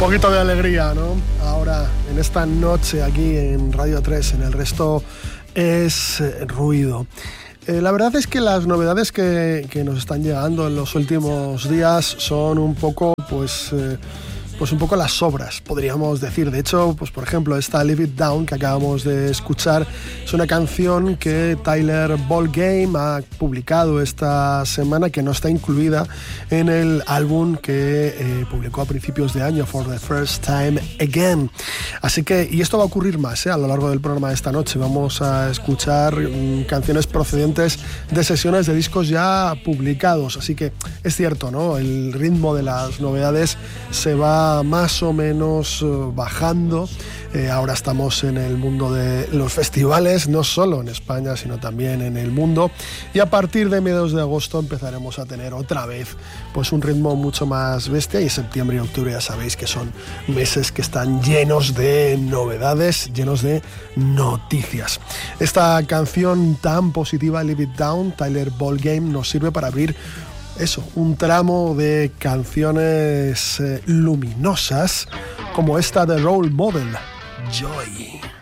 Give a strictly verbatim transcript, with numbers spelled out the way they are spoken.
poquito de alegría, ¿no? Ahora, en esta noche aquí en Radio tres, en el resto es ruido. Eh, la verdad es que las novedades que, que nos están llegando en los últimos días son un poco, pues... Eh, pues un poco las sobras, podríamos decir. De hecho, pues por ejemplo, esta Leave It Down que acabamos de escuchar es una canción que Tyler Ballgame ha publicado esta semana, que no está incluida en el álbum que eh, publicó a principios de año, For the First Time Again. Así que, y esto va a ocurrir más, ¿eh? A lo largo del programa de esta noche vamos a escuchar mm, canciones procedentes de sesiones de discos ya publicados. Así que es cierto, ¿no? El ritmo de las novedades se va más o menos uh, bajando. Eh, ahora estamos en el mundo de los festivales, no solo en España, sino también en el mundo. Y a partir de mediados de agosto empezaremos a tener otra vez pues un ritmo mucho más bestia. Y septiembre y octubre ya sabéis que son meses que están llenos de novedades, llenos de noticias. Esta canción tan positiva, Leave It Down, Tyler Ballgame, nos sirve para abrir eso, un tramo de canciones eh, luminosas como esta de Role Model, Joy.